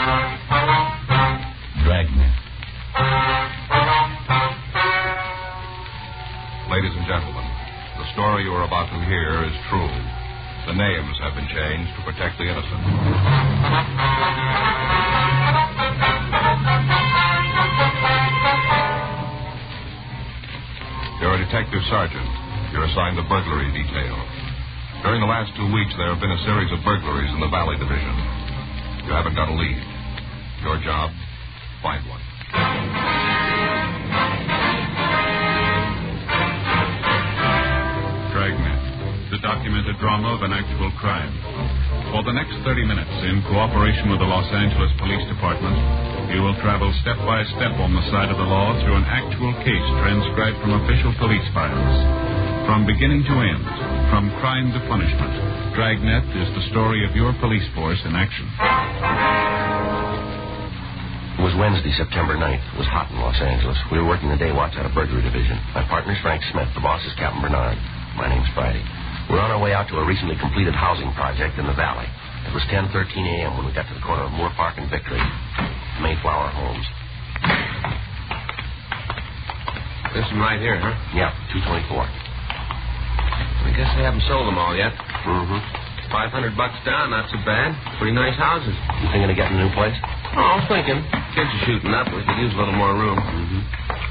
Dragnet. Ladies and gentlemen, the story you are about to hear is true. The names have been changed to protect the innocent. You're a detective sergeant. You're assigned the burglary detail. During the last 2 weeks, there have been a series of burglaries in the Valley Division. You haven't got a lead. Your job, find one. Dragnet, the documented drama of an actual crime. For the next 30 minutes, in cooperation with the Los Angeles Police Department, you will travel step by step on the side of the law through an actual case transcribed from official police files. From beginning to end, from crime to punishment, Dragnet is the story of your police force in action. It was Wednesday, September 9th. It was hot in Los Angeles. We were working the day watch out of burglary division. My partner's Frank Smith. The boss is Captain Bernard. My name's Friday. We're on our way out to a recently completed housing project in the valley. It was 10:13 a.m. when we got to the corner of Moore Park and Victory. Mayflower Homes. This one right here, huh? Yeah, 224. I guess they haven't sold them all yet. Mm-hmm. $500 down, not so bad. Pretty nice houses. You thinking of getting a new place? Oh, I was thinking. Kids are shooting up. We could use a little more room. Mm-hmm.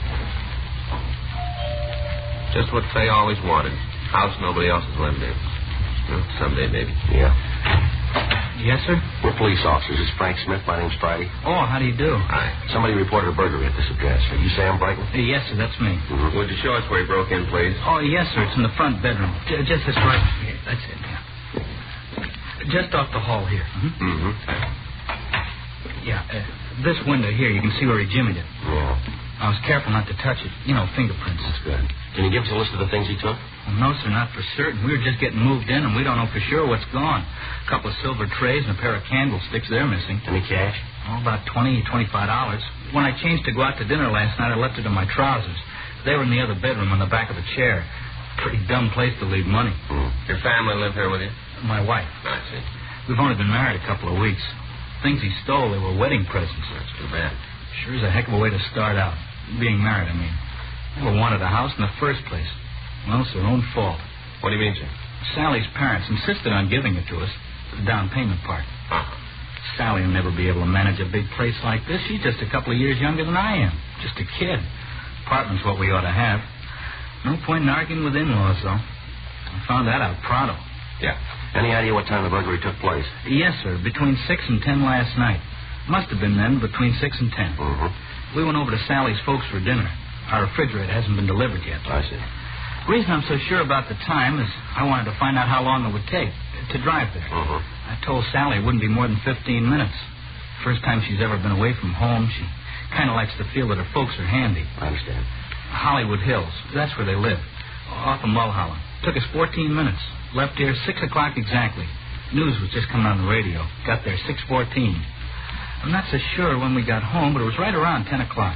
Just what Faye always wanted. House nobody else is living in. Well, someday, maybe. Yeah. Yes, sir? We're police officers. This is Frank Smith. My name's Friday. Oh, how do you do? Hi. Somebody reported a burglary at this address. Are you Sam Brighton? Yes, sir, that's me. Mm-hmm. Would you show us where he broke in, please? Oh, yes, sir, it's in the front bedroom. Just this right here. That's it, yeah. Just off the hall here. Mm-hmm. Yeah, this window here, you can see where he jimmied it. Yeah. I was careful not to touch it. You know, fingerprints. That's good. Can you give us a list of the things he took? Well, no, sir, not for certain. We were just getting moved in, and we don't know for sure what's gone. A couple of silver trays and a pair of candlesticks, they're missing. Any cash? Oh, about $25. When I changed to go out to dinner last night, I left it in my trousers. They were in the other bedroom on the back of the chair. Pretty dumb place to leave money. Your family live here with you? My wife. I see. We've only been married a couple of weeks. Things he stole, they were wedding presents. That's too bad. Sure is a heck of a way to start out. Being married, I mean. Never wanted a house in the first place. Well, it's their own fault. What do you mean, sir? Sally's parents insisted on giving it to us, the down payment part. Uh-huh. Sally will never be able to manage a big place like this. She's just a couple of years younger than I am. Just a kid. Apartment's what we ought to have. No point in arguing with in-laws, though. I found that out pronto. Yeah. Any idea what time the burglary took place? Yes, sir. Between 6 and 10 last night. Must have been then, between 6 and 10. Mm-hmm. We went over to Sally's folks for dinner. Our refrigerator hasn't been delivered yet. I see. The reason I'm so sure about the time is I wanted to find out how long it would take to drive there. Mm-hmm. I told Sally it wouldn't be more than 15 minutes. First time she's ever been away from home. She kind of likes to feel that her folks are handy. I understand. Hollywood Hills. That's where they live. Off of Mulholland. Took us 14 minutes. Left here 6 o'clock exactly. News was just coming on the radio. Got there 6:14. I'm not so sure when we got home, but it was right around 10 o'clock.